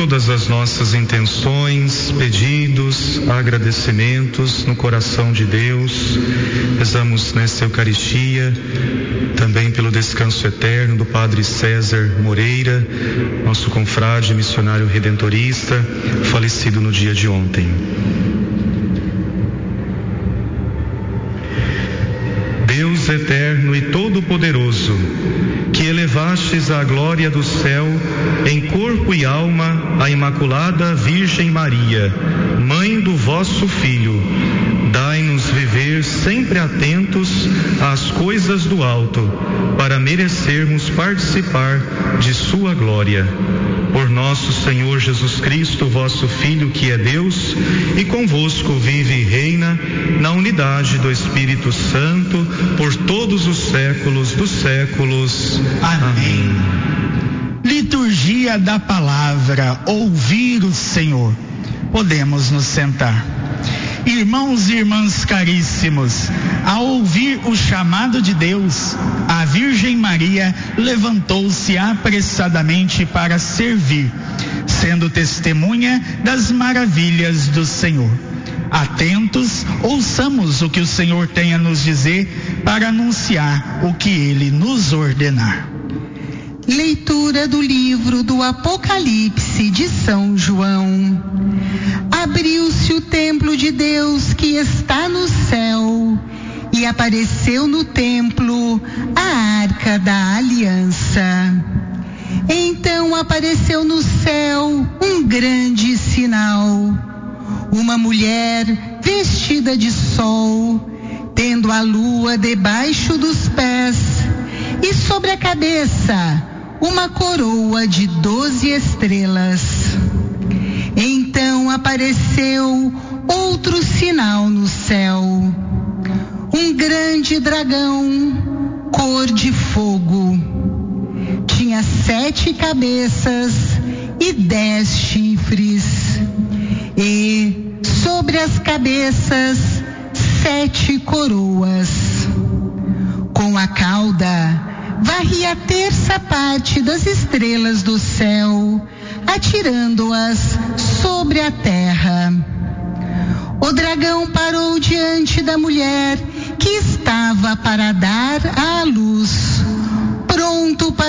todas as nossas intenções, pedidos, agradecimentos no coração de Deus. Rezamos nesta Eucaristia também pelo descanso eterno do Padre César Moreira, nosso confrade missionário redentorista, falecido no dia de ontem. Deus eterno e todo-poderoso, que elevastes à glória do céu, em corpo e alma, a Imaculada Virgem Maria, Mãe do vosso Filho, dai-nos viver sempre atentos às coisas do alto, para merecermos participar de sua glória. Por nosso Senhor Jesus Cristo, vosso Filho, que é Deus, e convosco vive e reina, na unidade do Espírito Santo, por todos os séculos dos séculos. Amém. Liturgia da Palavra, ouvir o Senhor. Podemos nos sentar. Irmãos e irmãs caríssimos, ao ouvir o chamado de Deus, a Virgem Maria levantou-se apressadamente para servir, sendo testemunha das maravilhas do Senhor. Atentos, ouçamos o que o Senhor tem a nos dizer para anunciar o que Ele nos ordenar. Leitura do livro do Apocalipse de São João. Abriu-se o templo de Deus que está no céu, e apareceu no templo a Arca da Aliança. Então apareceu no céu um grande sinal: uma mulher vestida de sol, tendo a lua debaixo dos pés, e sobre a cabeça uma coroa de 12 estrelas. Então apareceu outro sinal no céu: um grande dragão, cor de fogo. Tinha 7 cabeças e 10 chifres, e sobre as cabeças 7 coroas. Com a cauda varria a terça parte das estrelas do céu, atirando-as sobre a terra. O dragão parou diante da mulher que estava para dar à luz, pronto para